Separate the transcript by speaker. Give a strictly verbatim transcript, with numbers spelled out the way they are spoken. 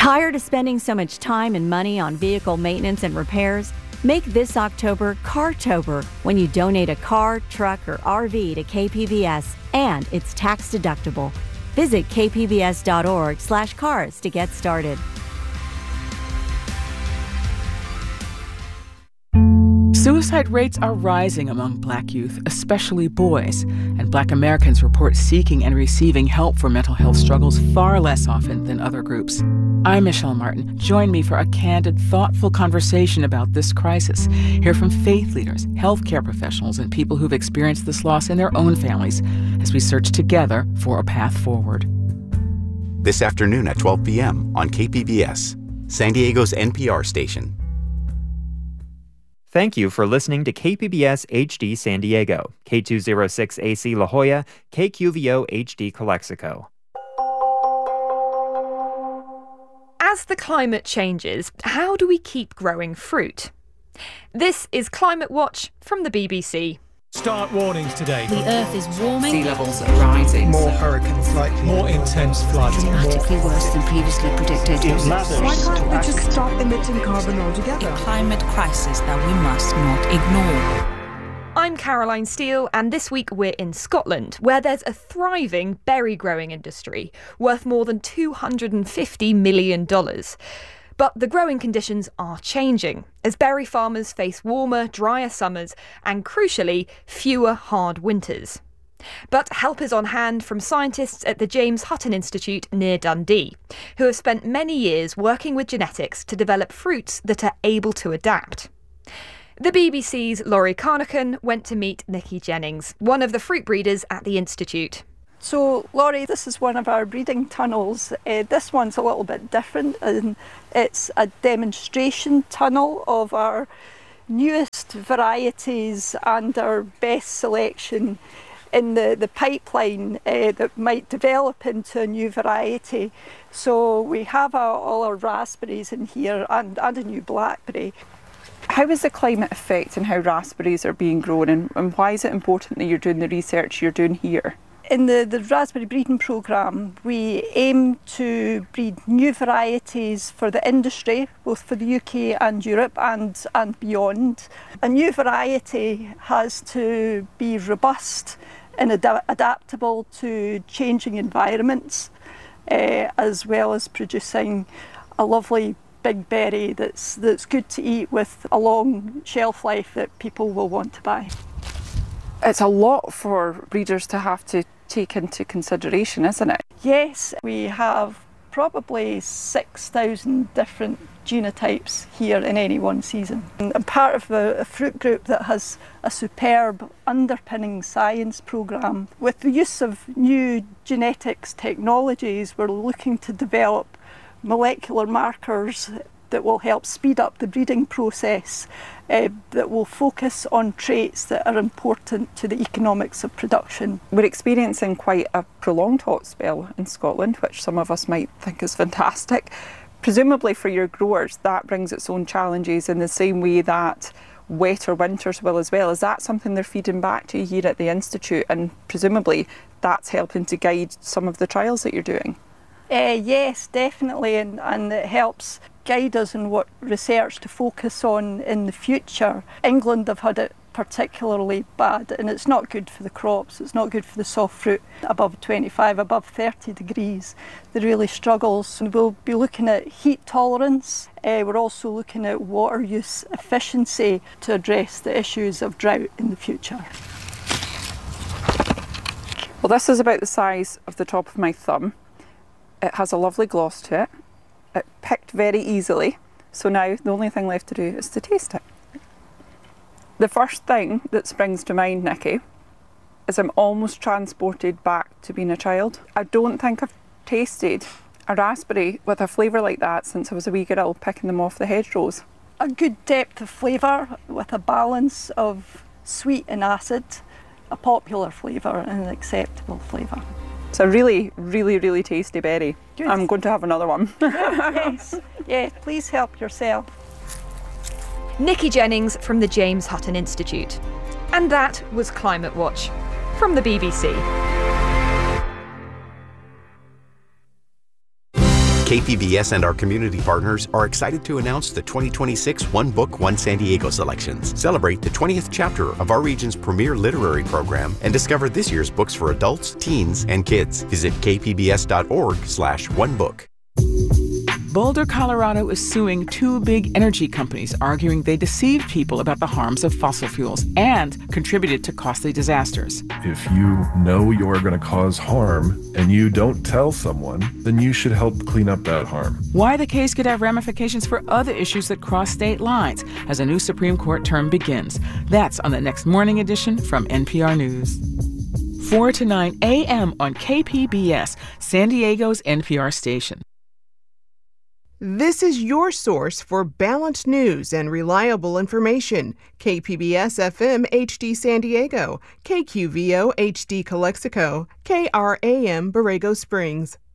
Speaker 1: Tired of spending so much time and money on vehicle maintenance and repairs? Make this October Cartober when you donate a car, truck, or R V to K P B S, and it's tax deductible. Visit kpbs.org slash cars to get started.
Speaker 2: Suicide rates are rising among Black youth, especially boys, and Black Americans report seeking and receiving help for mental health struggles far less often than other groups. I'm Michelle Martin. Join me for a candid, thoughtful conversation about this crisis. Hear from faith leaders, healthcare professionals, and people who've experienced this loss in their own families as we search together for a path forward.
Speaker 3: This afternoon at twelve p.m. on K P B S, San Diego's N P R station.
Speaker 4: Thank you for listening to K P B S H D San Diego, K two oh six A C La Jolla, K Q V O H D Calexico.
Speaker 5: As the climate changes, how do we keep growing fruit? This is Climate Watch from the B B C.
Speaker 6: Start warnings today.
Speaker 7: The Earth is warming.
Speaker 8: Sea levels are rising.
Speaker 6: More hurricanes likely. More intense floods.
Speaker 7: Dramatically worse than previously predicted.
Speaker 9: Why can't we just stop emitting carbon altogether?
Speaker 7: A climate crisis that we must not ignore.
Speaker 5: I'm Caroline Steele, and this week we're in Scotland, where there's a thriving berry growing industry worth more than two hundred fifty million dollars. But the growing conditions are changing as berry farmers face warmer, drier summers and, crucially, fewer hard winters. But help is on hand from scientists at the James Hutton Institute near Dundee, who have spent many years working with genetics to develop fruits that are able to adapt. The B B C's Laurie Carnacan went to meet Nikki Jennings, one of the fruit breeders at the Institute.
Speaker 10: So, Laurie, this is one of our breeding tunnels. Uh, this one's a little bit different, and it's a demonstration tunnel of our newest varieties and our best selection in the, the pipeline uh, that might develop into a new variety. So we have our, all our raspberries in here and, and a new blackberry.
Speaker 8: How is the climate affecting how raspberries are being grown, and, and why is it important that you're doing the research you're doing here?
Speaker 10: In the, the raspberry breeding programme, we aim to breed new varieties for the industry, both for the U K and Europe and, and beyond. A new variety has to be robust and ad- adaptable to changing environments, uh, as well as producing a lovely big berry that's, that's good to eat with a long shelf life that people will want to buy.
Speaker 8: It's a lot for breeders to have to take into consideration, isn't it?
Speaker 10: Yes, we have probably six thousand different genotypes here in any one season. I'm part of a, a fruit group that has a superb underpinning science programme. With the use of new genetics technologies, we're looking to develop molecular markers that will help speed up the breeding process, uh, that will focus on traits that are important to the economics of production.
Speaker 8: We're experiencing quite a prolonged hot spell in Scotland, which some of us might think is fantastic. Presumably for your growers, that brings its own challenges in the same way that wetter winters will as well. Is that something they're feeding back to you here at the Institute, and presumably that's helping to guide some of the trials that you're doing?
Speaker 10: Uh, yes, definitely, and, and it helps guide us in what research to focus on in the future. England have had it particularly bad, and it's not good for the crops, it's not good for the soft fruit above twenty-five, above thirty degrees. They really struggles. And we'll be looking at heat tolerance. Uh, we're also looking at water use efficiency to address the issues of drought in the future.
Speaker 8: Well, this is about the size of the top of my thumb. It has a lovely gloss to it. It picked very easily, so now the only thing left to do is to taste it. The first thing that springs to mind, Nikki, is I'm almost transported back to being a child. I don't think I've tasted a raspberry with a flavour like that since I was a wee girl picking them off the hedgerows.
Speaker 10: A good depth of flavour with a balance of sweet and acid, a popular flavour and an acceptable flavour.
Speaker 8: It's a really, really, really tasty berry.
Speaker 10: Good.
Speaker 8: I'm going to have another one.
Speaker 10: Yes, yeah, please help yourself.
Speaker 5: Nikki Jennings from the James Hutton Institute. And that was Climate Watch from the B B C.
Speaker 3: K P B S and our community partners are excited to announce the twenty twenty-six One Book, One San Diego selections. Celebrate the twentieth chapter of our region's premier literary program and discover this year's books for adults, teens, and kids. Visit kpbs.org slash one book.
Speaker 2: Boulder, Colorado is suing two big energy companies, arguing they deceived people about the harms of fossil fuels and contributed to costly disasters.
Speaker 11: If you know you're going to cause harm and you don't tell someone, then you should help clean up that harm.
Speaker 2: Why the case could have ramifications for other issues that cross state lines as a new Supreme Court term begins. That's on the next morning edition from N P R News. four to nine a.m. on K P B S, San Diego's N P R station.
Speaker 12: This is your source for balanced news and reliable information. K P B S F M H D San Diego, K Q V O H D Calexico, K R A M Borrego Springs.